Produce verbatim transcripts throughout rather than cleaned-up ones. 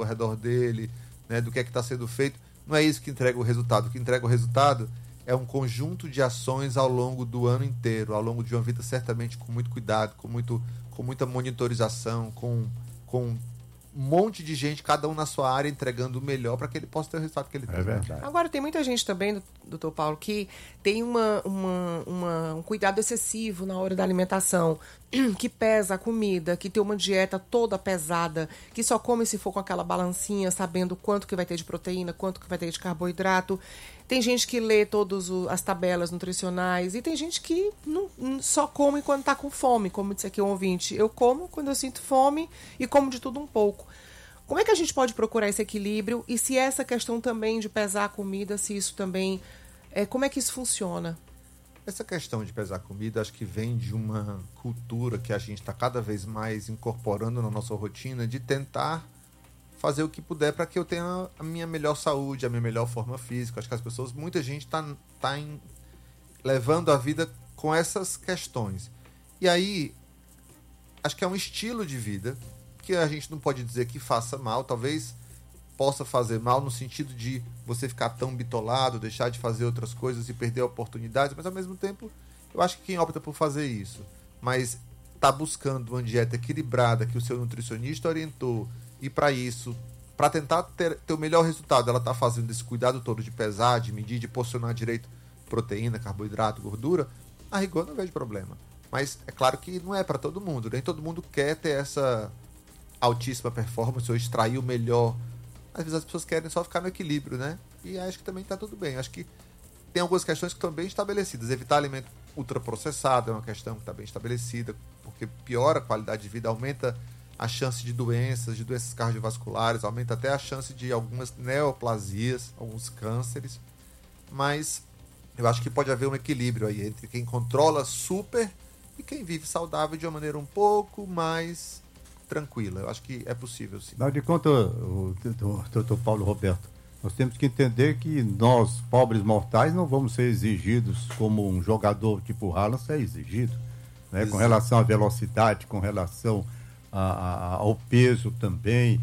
ao redor dele, né, do que é que está sendo feito. Não é isso que entrega o resultado. O que entrega o resultado é um conjunto de ações ao longo do ano inteiro, ao longo de uma vida certamente com muito cuidado, com, muito, com muita monitorização, com, com um monte de gente, cada um na sua área, entregando o melhor para que ele possa ter o resultado que ele tem. É verdade. Agora, tem muita gente também, doutor Paulo, que tem uma, uma, uma, um cuidado excessivo na hora da alimentação, que pesa a comida, que tem uma dieta toda pesada, que só come se for com aquela balancinha, sabendo quanto que vai ter de proteína, quanto que vai ter de carboidrato. Tem gente que lê todas as tabelas nutricionais e tem gente que não, só come quando está com fome, como disse aqui o ouvinte. Eu como quando eu sinto fome e como de tudo um pouco. Como é que a gente pode procurar esse equilíbrio e se essa questão também de pesar a comida, se isso também... É, como é que isso funciona? Essa questão de pesar comida, acho que vem de uma cultura que a gente está cada vez mais incorporando na nossa rotina, de tentar fazer o que puder para que eu tenha a minha melhor saúde, a minha melhor forma física. Acho que as pessoas, muita gente está tá levando a vida com essas questões. E aí, acho que é um estilo de vida que a gente não pode dizer que faça mal, talvez possa fazer mal no sentido de você ficar tão bitolado, deixar de fazer outras coisas e perder oportunidades, mas ao mesmo tempo, eu acho que quem opta por fazer isso, mas está buscando uma dieta equilibrada que o seu nutricionista orientou, e para isso, para tentar ter, ter o melhor resultado, ela está fazendo esse cuidado todo de pesar, de medir, de porcionar direito proteína, carboidrato, gordura, a rigor não vejo problema. Mas é claro que não é para todo mundo, nem todo mundo quer ter essa altíssima performance ou extrair o melhor. Às vezes as pessoas querem só ficar no equilíbrio, né? E acho que também está tudo bem. Acho que tem algumas questões que estão bem estabelecidas. Evitar alimento ultraprocessado é uma questão que está bem estabelecida, porque piora a qualidade de vida, aumenta a chance de doenças, de doenças cardiovasculares, aumenta até a chance de algumas neoplasias, alguns cânceres. Mas eu acho que pode haver um equilíbrio aí entre quem controla super e quem vive saudável de uma maneira um pouco mais tranquila. Eu acho que é possível, sim. Afinal de contas, o doutor Paulo Roberto, nós temos que entender que nós, pobres mortais, não vamos ser exigidos como um jogador tipo Haaland é exigido, né? Com relação à velocidade, com relação a, a, ao peso também,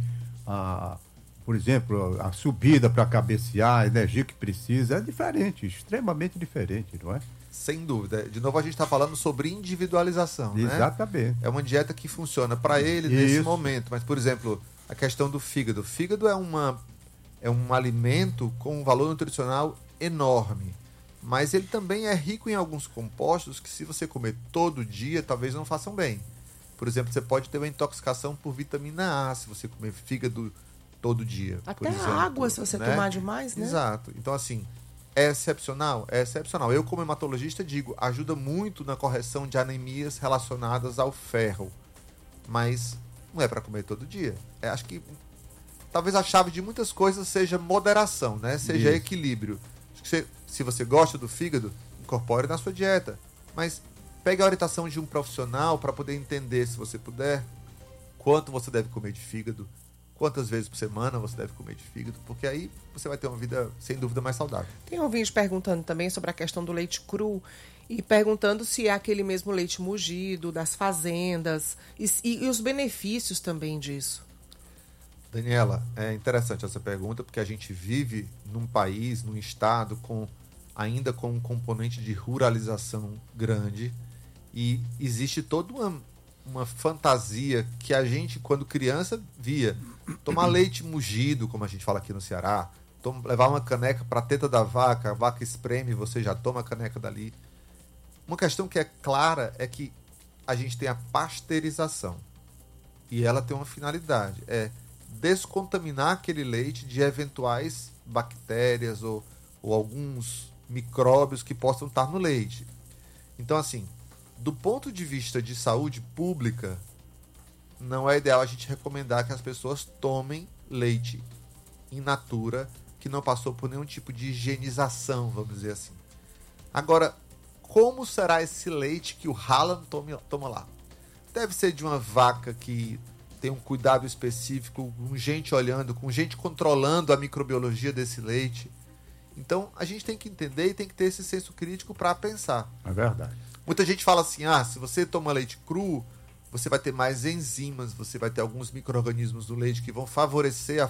a, por exemplo, a subida para cabecear, a energia que precisa, é diferente, extremamente diferente, não é? Sem dúvida. De novo, a gente está falando sobre individualização, né? Exatamente. É uma dieta que funciona para ele Isso. nesse momento. Mas, por exemplo, a questão do fígado. O fígado é, uma, é um alimento com um valor nutricional enorme. Mas ele também é rico em alguns compostos que, se você comer todo dia, talvez não façam bem. Por exemplo, você pode ter uma intoxicação por vitamina A se você comer fígado todo dia. Até por exemplo, a água, se você né? tomar demais, né? Exato. Então, assim, é excepcional? É excepcional. Eu, como hematologista, digo, ajuda muito na correção de anemias relacionadas ao ferro. Mas não é para comer todo dia. É, acho que talvez a chave de muitas coisas seja moderação, né? Seja Isso. equilíbrio. Acho que você, se você gosta do fígado, incorpore na sua dieta. Mas pegue a orientação de um profissional para poder entender, se você puder, quanto você deve comer de fígado, quantas vezes por semana você deve comer de fígado, porque aí você vai ter uma vida, sem dúvida, mais saudável. Tem um ouvinte perguntando também sobre a questão do leite cru e perguntando se é aquele mesmo leite mugido, das fazendas, e, e, e os benefícios também disso. Daniela, é interessante essa pergunta, porque a gente vive num país, num estado, com, ainda com um componente de ruralização grande, e existe toda uma, uma fantasia que a gente, quando criança, via. Tomar leite mugido, como a gente fala aqui no Ceará, toma, levar uma caneca para a teta da vaca, a vaca espreme, você já toma a caneca dali. Uma questão que é clara é que a gente tem a pasteurização, e ela tem uma finalidade, é descontaminar aquele leite de eventuais bactérias ou, ou alguns micróbios que possam estar no leite. Então, assim, do ponto de vista de saúde pública, não é ideal a gente recomendar que as pessoas tomem leite in natura que não passou por nenhum tipo de higienização, vamos dizer assim. Agora, como será esse leite que o Haaland tome, toma lá? Deve ser de uma vaca que tem um cuidado específico, com gente olhando, com gente controlando a microbiologia desse leite. Então, a gente tem que entender e tem que ter esse senso crítico para pensar. É verdade. Muita gente fala assim, ah, se você toma leite cru, você vai ter mais enzimas, você vai ter alguns micro-organismos do leite que vão favorecer a